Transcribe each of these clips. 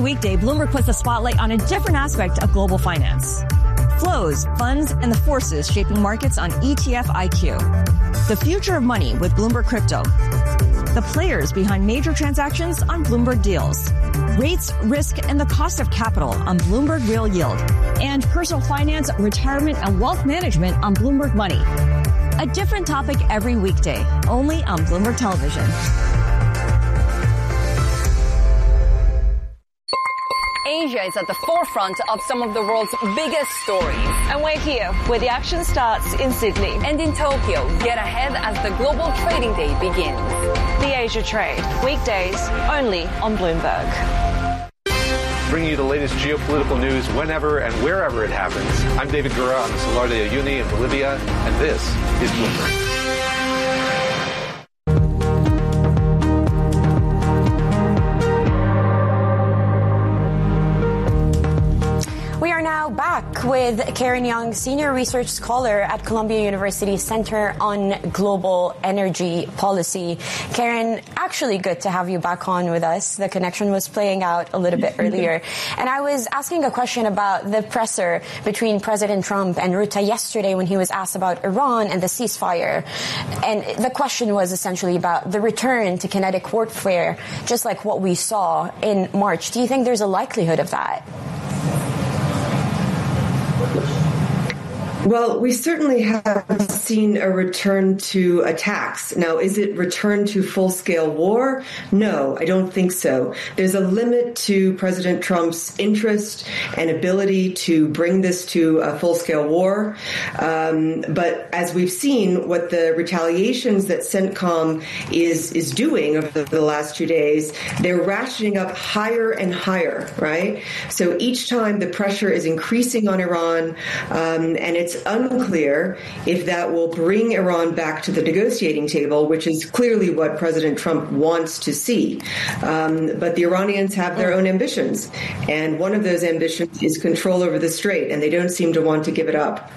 weekday, Bloomberg puts the spotlight on a different aspect of global finance. Flows, funds, and the forces shaping markets on ETF IQ. The future of money with Bloomberg Crypto. The players behind major transactions on Bloomberg Deals. Rates, risk, and the cost of capital on Bloomberg Real Yield. And personal finance, retirement, and wealth management on Bloomberg Money. A different topic every weekday, only on Bloomberg Television. Asia is at the forefront of some of the world's biggest stories. And we're here where the action starts in Sydney. And in Tokyo, get ahead as the global trading day begins. The Asia Trade, weekdays only on Bloomberg. Bringing you the latest geopolitical news whenever and wherever it happens. I'm David Gura on the Salar de Uyuni in Bolivia, and this is Bloomberg. Back with Karen Young, Senior Research Scholar at Columbia University Center on Global Energy Policy. Karen, actually good to have you back on with us. The connection was playing out a little bit earlier. And I was asking a question about the presser between President Trump and Rutte yesterday when he was asked about Iran and the ceasefire. And the question was essentially about the return to kinetic warfare, just like what we saw in March. Do you think there's a likelihood of that? Well, we certainly have seen a return to attacks. Now, is it return to full-scale war? No, I don't think so. There's a limit to President Trump's interest and ability to bring this to a full-scale war. But as we've seen, what the retaliations that CENTCOM is doing over the last 2 days, they're ratcheting up higher and higher, right? So each time the pressure is increasing on Iran, and it's unclear if that will bring Iran back to the negotiating table, which is clearly what President Trump wants to see. But the Iranians have their own ambitions, and one of those ambitions is control over the strait, and they don't seem to want to give it up.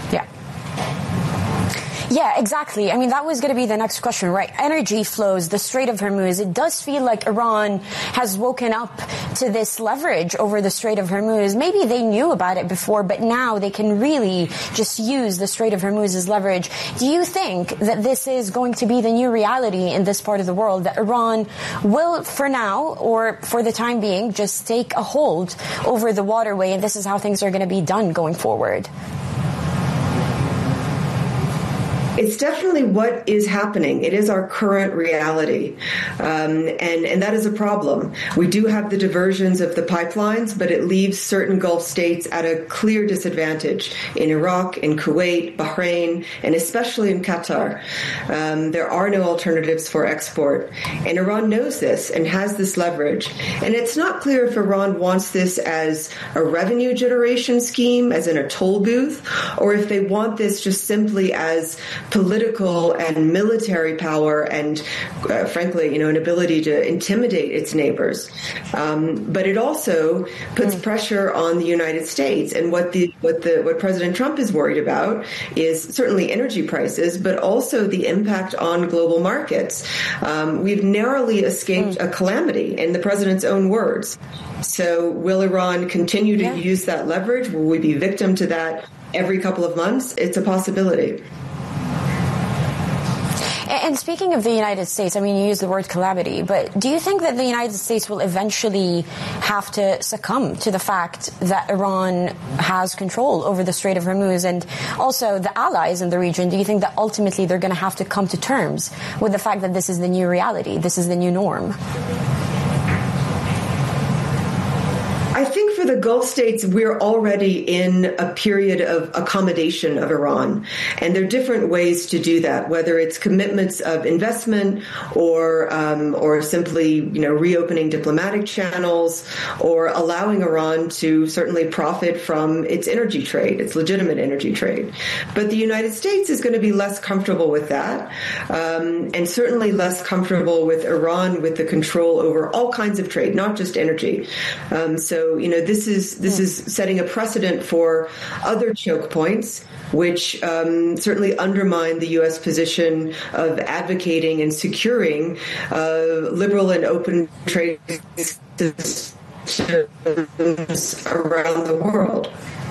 Yeah, exactly. I mean, that was going to be the next question, right? Energy flows, the Strait of Hormuz. It does feel like Iran has woken up to this leverage over the Strait of Hormuz. Maybe they knew about it before, but now they can really just use the Strait of Hormuz as leverage. Do you think that this is going to be the new reality in this part of the world, that Iran will, for now, or for the time being, just take a hold over the waterway, and this is how things are going to be done going forward? It's definitely what is happening. It is our current reality. And that is a problem. We do have the diversions of the pipelines, but it leaves certain Gulf states at a clear disadvantage in Iraq, in Kuwait, Bahrain, and especially in Qatar. There are no alternatives for export. And Iran knows this and has this leverage. And it's not clear if Iran wants this as a revenue generation scheme, as in a toll booth, or if they want this just simply as political and military power and, frankly, an ability to intimidate its neighbors. But it also puts pressure on the United States. And what President Trump is worried about is certainly energy prices, but also the impact on global markets. We've narrowly escaped a calamity, in the president's own words. So will Iran continue to use that leverage? Will we be victim to that every couple of months? It's a possibility. And speaking of the United States, I mean, you use the word calamity, but do you think that the United States will eventually have to succumb to the fact that Iran has control over the Strait of Hormuz, and also the allies in the region? Do you think that ultimately they're going to have to come to terms with the fact that this is the new reality, this is the new norm? I think for the Gulf states, we're already in a period of accommodation of Iran. And there are different ways to do that, whether it's commitments of investment or simply, reopening diplomatic channels, or allowing Iran to certainly profit from its energy trade, its legitimate energy trade. But the United States is going to be less comfortable with that, and certainly less comfortable with Iran with the control over all kinds of trade, not just energy. So, this is setting a precedent for other choke points, which certainly undermine the U.S. position of advocating and securing liberal and open trade systems around the world.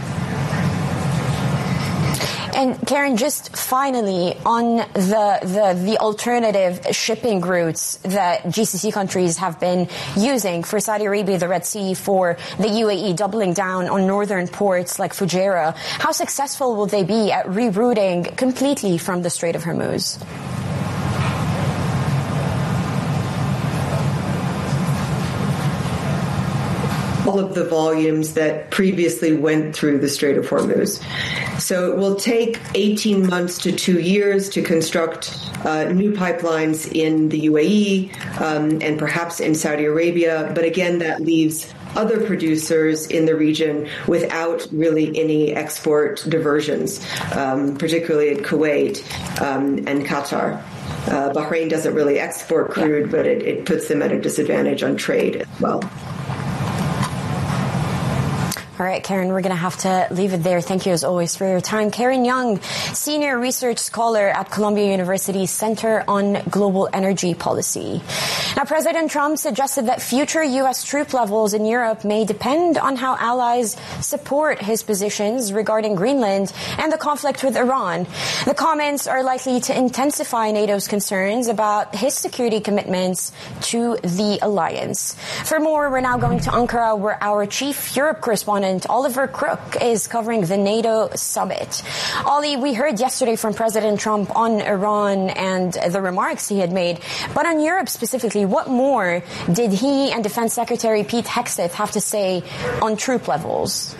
And Karen, just finally on the alternative shipping routes that GCC countries have been using for Saudi Arabia, the Red Sea, for the UAE, doubling down on northern ports like Fujairah, how successful will they be at rerouting completely from the Strait of Hormuz? All of the volumes that previously went through the Strait of Hormuz. So it will take 18 months to 2 years to construct new pipelines in the UAE and perhaps in Saudi Arabia. But again, that leaves other producers in the region without really any export diversions, particularly at Kuwait and Qatar. Bahrain doesn't really export crude, but it puts them at a disadvantage on trade as well. All right, Karen, we're going to have to leave it there. Thank you, as always, for your time. Karen Young, Senior Research Scholar at Columbia University Center on Global Energy Policy. Now, President Trump suggested that future U.S. troop levels in Europe may depend on how allies support his positions regarding Greenland and the conflict with Iran. The comments are likely to intensify NATO's concerns about his security commitments to the alliance. For more, we're now going to Ankara, where our chief Europe correspondent Oliver Crook is covering the NATO summit. Ollie, we heard yesterday from President Trump on Iran and the remarks he had made, but on Europe specifically, what more did he and Defense Secretary Pete Hegseth have to say on troop levels?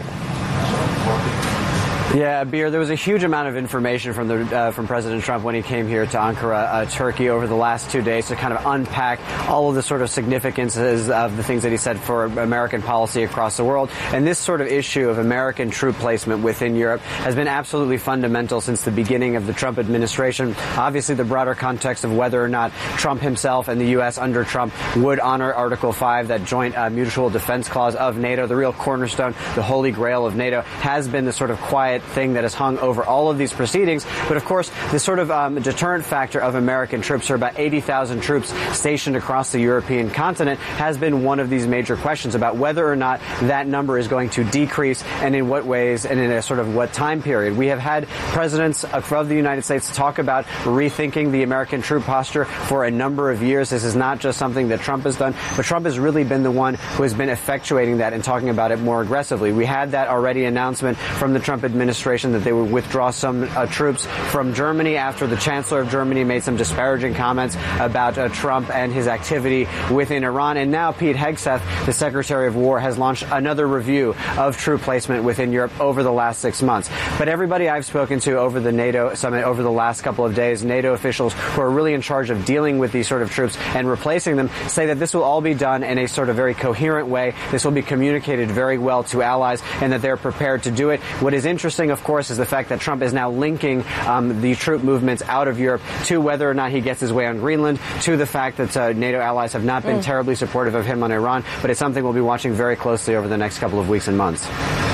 Yeah, Beer, there was a huge amount of information from President Trump when he came here to Ankara, Turkey, over the last 2 days to kind of unpack all of the sort of significances of the things that he said for American policy across the world. And this sort of issue of American troop placement within Europe has been absolutely fundamental since the beginning of the Trump administration. Obviously, the broader context of whether or not Trump himself and the U.S. under Trump would honor Article 5, that joint mutual defense clause of NATO, the real cornerstone, the holy grail of NATO, has been the sort of quiet thing that has hung over all of these proceedings. But of course, the sort of deterrent factor of American troops, or about 80,000 troops stationed across the European continent, has been one of these major questions about whether or not that number is going to decrease, and in what ways, and in a sort of what time period. We have had presidents of the United States talk about rethinking the American troop posture for a number of years. This is not just something that Trump has done, but Trump has really been the one who has been effectuating that and talking about it more aggressively. We had that already announcement from the Trump administration that they would withdraw some troops from Germany after the Chancellor of Germany made some disparaging comments about Trump and his activity within Iran. And now Pete Hegseth, the Secretary of War, has launched another review of troop placement within Europe over the last 6 months. But everybody I've spoken to over the NATO summit over the last couple of days, NATO officials who are really in charge of dealing with these sort of troops and replacing them, say that this will all be done in a sort of very coherent way. This will be communicated very well to allies, and that they're prepared to do it. What is interesting, of course, is the fact that Trump is now linking the troop movements out of Europe to whether or not he gets his way on Greenland, to the fact that NATO allies have not been terribly supportive of him on Iran. But it's something we'll be watching very closely over the next couple of weeks and months.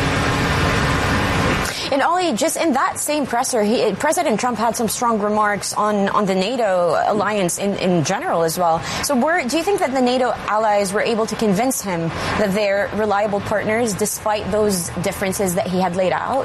And Ollie, just in that same presser, President Trump had some strong remarks on the NATO alliance in general as well. So do you think that the NATO allies were able to convince him that they're reliable partners despite those differences that he had laid out?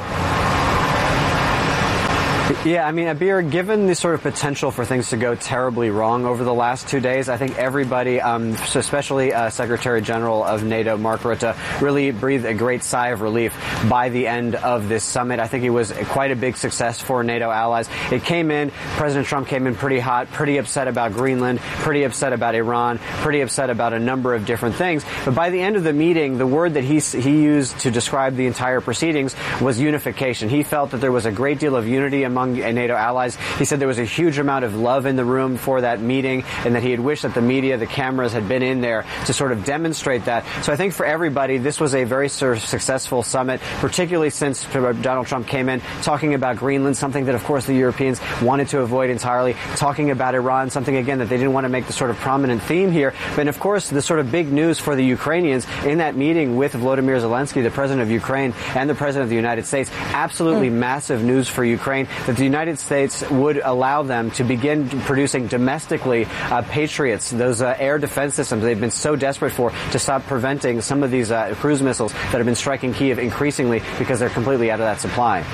Yeah, I mean, Abir, given the sort of potential for things to go terribly wrong over the last 2 days, I think everybody, so especially Secretary General of NATO, Mark Rutte, really breathed a great sigh of relief by the end of this summit. I think it was quite a big success for NATO allies. It came in, President Trump came in pretty hot, pretty upset about Greenland, pretty upset about Iran, pretty upset about a number of different things. But by the end of the meeting, the word that he used to describe the entire proceedings was unification. He felt that there was a great deal of unity among NATO allies. He said there was a huge amount of love in the room for that meeting, and that he had wished that the media, the cameras had been in there to sort of demonstrate that. So I think for everybody, this was a very sort of successful summit, particularly since Donald Trump came in talking about Greenland, something that, of course, the Europeans wanted to avoid entirely, talking about Iran, something, again, that they didn't want to make the sort of prominent theme here. But, of course, the sort of big news for the Ukrainians in that meeting with Volodymyr Zelensky, the president of Ukraine, and the president of the United States, absolutely massive news for Ukraine. that the United States would allow them to begin producing domestically Patriots, those air defense systems they've been so desperate for, to stop preventing some of these cruise missiles that have been striking Kyiv increasingly because they're completely out of that supply.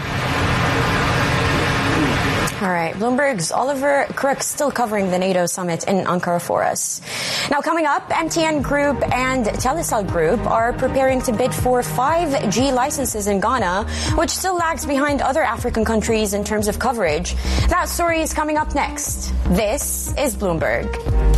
All right. Bloomberg's Oliver Crook still covering the NATO summit in Ankara for us. Now, coming up, MTN Group and Telecel Group are preparing to bid for 5G licenses in Ghana, which still lags behind other African countries in terms of coverage. That story is coming up next. This is Bloomberg.